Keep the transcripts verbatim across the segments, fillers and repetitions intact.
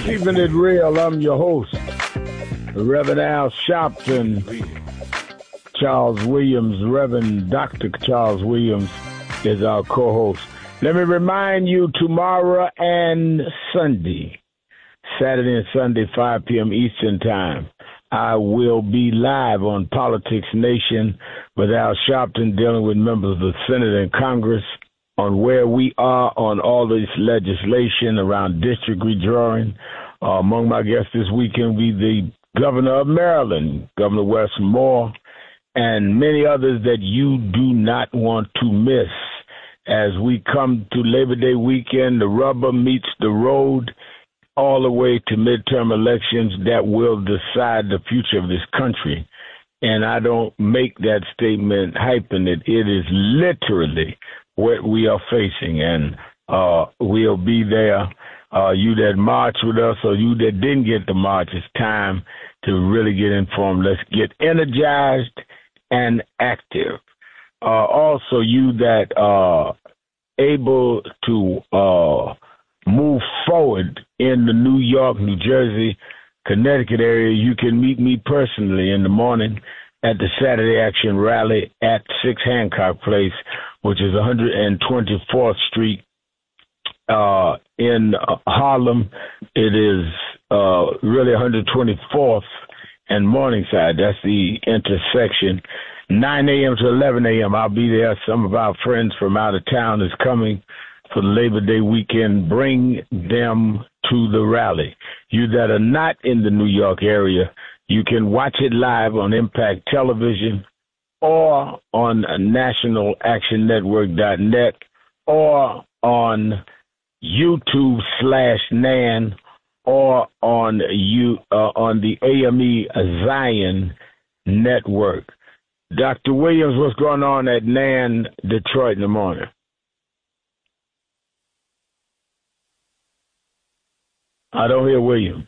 Keeping it real, I'm your host, Reverend Al Sharpton. Charles Williams, Reverend Doctor Charles Williams is our co-host. Let me remind you, tomorrow and Sunday, Saturday and Sunday, five p.m. Eastern Time, I will be live on Politics Nation with Al Sharpton, dealing with members of the Senate and Congress on where we are on all this legislation around district redrawing. Uh, among my guests this weekend will be the Governor of Maryland, Governor Wes Moore, and many others that you do not want to miss. As we come to Labor Day weekend, the rubber meets the road all the way to midterm elections that will decide the future of this country. And I don't make that statement hyping it. It is literally what we are facing, and uh, we'll be there. Uh, you that march with us or you that didn't get to march, it's time to really get informed. Let's get energized and active. Uh, also, you that are able to uh, move forward in the New York, New Jersey, Connecticut area, you can meet me personally in the morning at the Saturday Action Rally at six Hancock Place, which is one hundred twenty-fourth Street uh, in uh, Harlem. It is uh, really one hundred twenty-fourth and Morningside. That's the intersection. nine a.m. to eleven a.m. I'll be there. Some of our friends from out of town is coming for the Labor Day weekend. Bring them to the rally. You that are not in the New York area, you can watch it live on Impact Television or on national action network dot net or on YouTube slash Nan or on you uh, on the A M E Zion network. Doctor Williams, what's going on at Nan, Detroit in the morning? I don't hear William.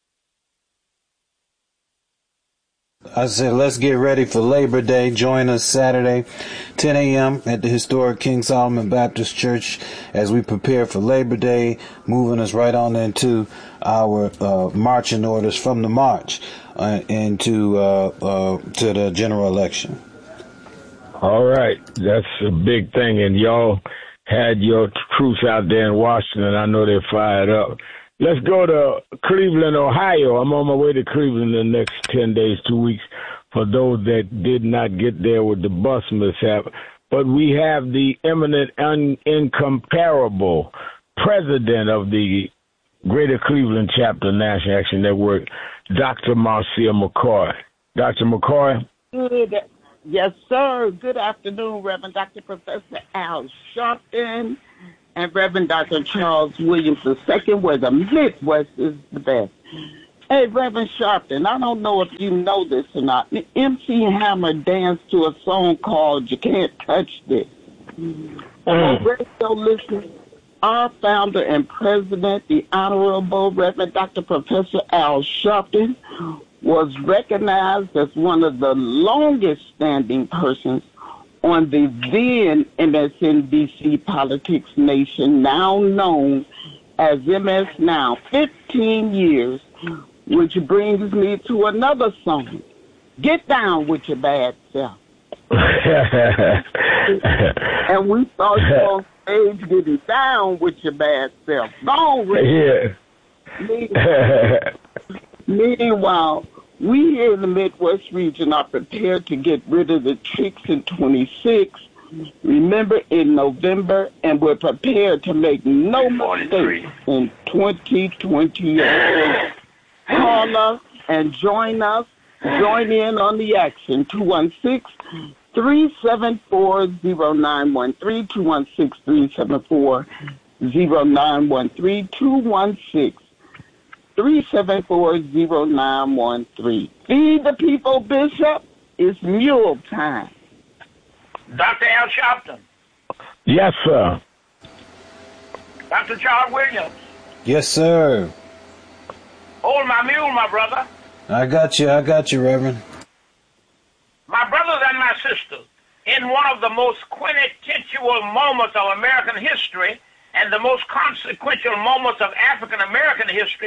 I said, let's get ready for Labor Day. Join us Saturday, ten a.m. at the historic King Solomon Baptist Church as we prepare for Labor Day, moving us right on into our uh, marching orders from the march uh, into uh, uh, to the general election. All right. That's a big thing. And y'all had your troops out there in Washington. I know they're fired up. Let's go to Cleveland, Ohio. I'm on my way to Cleveland in the next ten days, two weeks, for those that did not get there with the bus mishap. But we have the eminent, un- incomparable president of the Greater Cleveland Chapter National Action Network, Doctor Marcia McCoy. Doctor McCoy? Good. Yes, sir. Good afternoon, Reverend Doctor Professor Al Sharpton and Reverend Doctor Charles Williams the second, where the Midwest is the best. Hey, Reverend Sharpton, I don't know if you know this or not. M C Hammer danced to a song called You Can't Touch This. Mm. Radio listeners, our founder and president, the Honorable Reverend Doctor Professor Al Sharpton, was recognized as one of the longest-standing persons on the then M S N B C Politics Nation, now known as M S Now, fifteen years, which brings me to another song, Get Down With Your Bad Self. And we saw you on stage getting down with your bad self. Go, Rick. Yeah. Meanwhile, we here in the Midwest region are prepared to get rid of the tricks in twenty-six. Remember, in November, and we're prepared to make no mistakes in twenty twenty-eight. Call us and join us. Join in on the action. two one six, three seven four, zero nine one three, two one six, three seven four, zero nine one three, two one six, three seven four, zero nine one three. Feed the people, Bishop. It's mule time. Doctor Al Sharpton. Yes, sir. Doctor Charles Williams. Yes, sir. Hold my mule, my brother. I got you. I got you, Reverend. My brothers and my sisters, in one of the most quintessential moments of American history and the most consequential moments of African American history,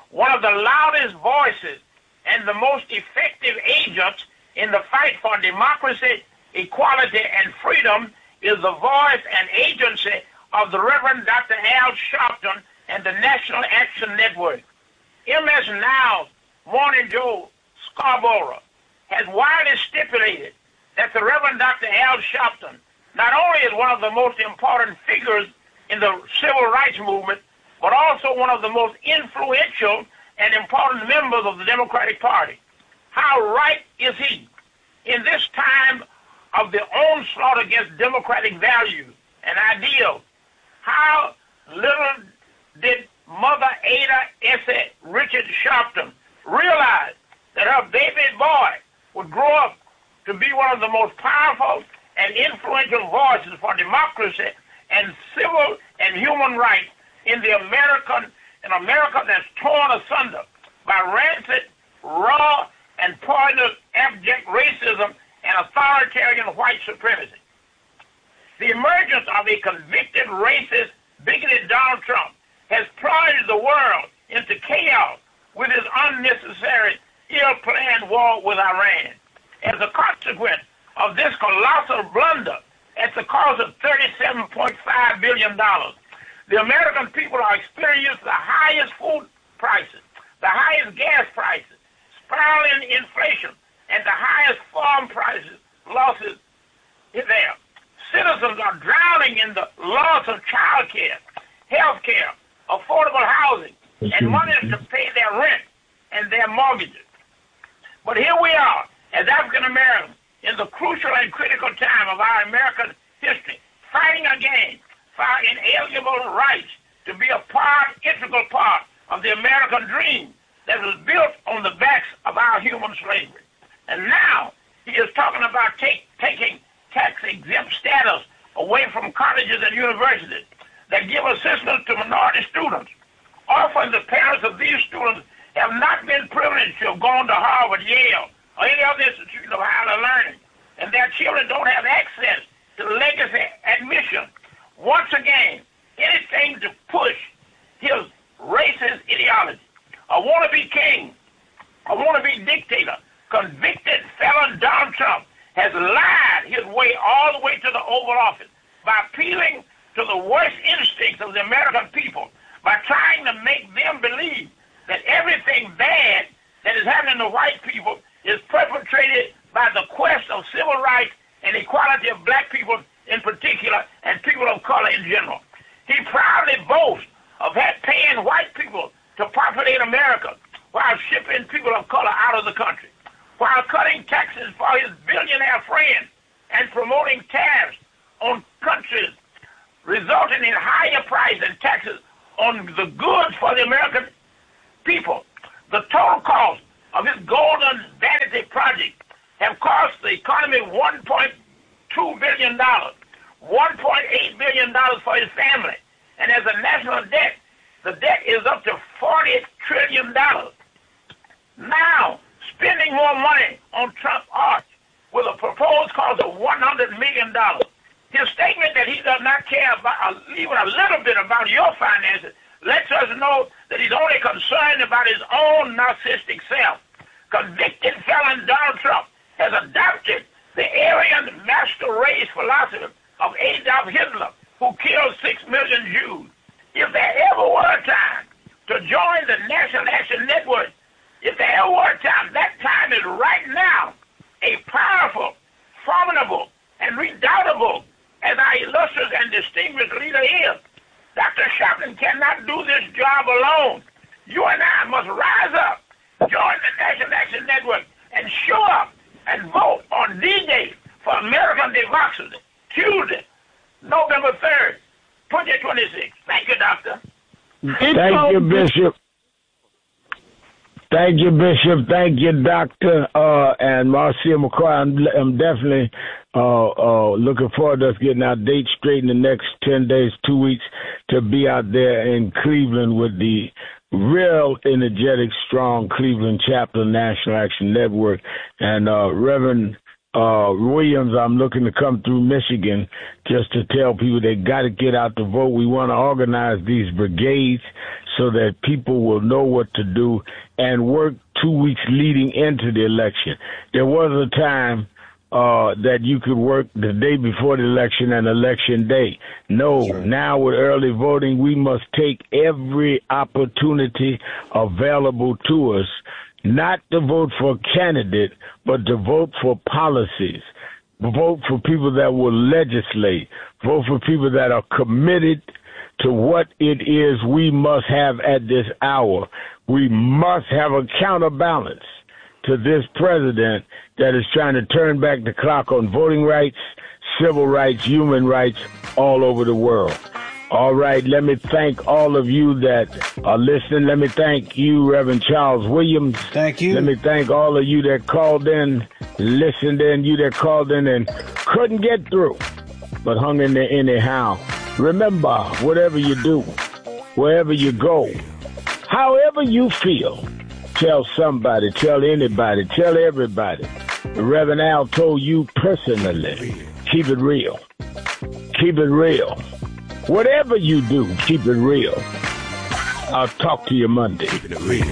one of the loudest voices and the most effective agents in the fight for democracy, equality, and freedom is the voice and agency of the Reverend Doctor Al Sharpton and the National Action Network. M S Now's Morning Joe Scarborough has widely stipulated that the Reverend Doctor Al Sharpton not only is one of the most important figures in the civil rights movement, but also one of the most influential and important members of the Democratic Party. How right is he in this time of the onslaught against democratic values and ideals? How little did Mother Ada Essie Richard Sharpton realize that her baby boy would grow up to be one of the most powerful and influential voices for democracy and civil and human rights in the American, an America that's torn asunder by rancid, raw, and poisonous abject racism and authoritarian white supremacy. The emergence of a convicted racist, bigoted Donald Trump has plunged the world into chaos with his unnecessary, ill-planned war with Iran. As a consequence of this colossal blunder at the cost of thirty-seven point five billion dollars, the American people are experiencing the highest food prices, the highest gas prices, spiraling inflation, and the highest farm prices losses there. Citizens are drowning in the loss of child care, health care, affordable housing, and money to pay their rent and their mortgages. But here we are, as African Americans, in the crucial and critical time of our American history, fighting again for our inalienable rights to be a part, integral part of the American dream that was built on the backs of our human slavery. And now he is talking about take, taking tax-exempt status away from colleges and universities that give assistance to minority students. Often the parents of these students have not been privileged to have gone to Harvard, Yale, or any other institution of higher learning, and their children don't have access to legacy admission. Once again, anything to push his racist ideology. A wannabe king, a wannabe dictator, convicted felon Donald Trump has lied his way all the way to the Oval Office by appealing to the worst instincts of the American people, by trying to make them believe that everything bad that is happening to white people is perpetrated by the quest of civil rights and equality of black people in particular and people of color in general. He proudly boasts of paying white people to populate America while shipping people of color out of the country, while cutting taxes for his billionaire friends and promoting tariffs on countries, resulting in higher prices and taxes on the goods for the American people. The total cost of his golden vanity project have cost the economy one point two billion dollars, one point eight billion dollars for his family. And as a national debt, the debt is up to forty trillion dollars. Now, spending more money on Trump art with a proposed cost of one hundred million dollars. His statement that he does not care about even a little bit about your finances lets us know that he's only concerned about his own narcissistic self. Convicted felon Donald Trump has adopted the Aryan master race philosophy of Adolf Hitler, who killed six million Jews. If there ever were a time to join the National Action Network, if there ever were a time, that time is right now. A powerful, formidable, and redoubtable, as our illustrious and distinguished leader is, Doctor Sharpton cannot do this job alone. You and I must rise up, join the National Action Network, and show up and vote on D-Day for American democracy, Tuesday, November third, twenty twenty-six. Thank you, Doctor. Thank you, Bishop. Thank you, Bishop. Thank you, Doctor Uh, and Marcia McCoy. I'm, I'm definitely uh, uh, looking forward to us getting our date straight in the next ten days, two weeks, to be out there in Cleveland with the real energetic, strong Cleveland chapter National Action Network. And uh, Reverend uh, Williams, I'm looking to come through Michigan just to tell people they got to get out to vote. We want to organize these brigades so that people will know what to do and work two weeks leading into the election. There was a time uh, that you could work the day before the election and election day. No, right. Now with early voting, we must take every opportunity available to us, not to vote for a candidate, but to vote for policies. Vote for people that will legislate. Vote for people that are committed to what it is we must have at this hour. We must have a counterbalance to this president that is trying to turn back the clock on voting rights, civil rights, human rights all over the world. All right, let me thank all of you that are listening. Let me thank you, Reverend Charles Williams. Thank you. Let me thank all of you that called in, listened in, you that called in and couldn't get through, but hung in there anyhow. Remember, whatever you do, wherever you go, however you feel, tell somebody, tell anybody, tell everybody. Reverend Al told you personally, keep it real. Keep it real. Whatever you do, keep it real. I'll talk to you Monday.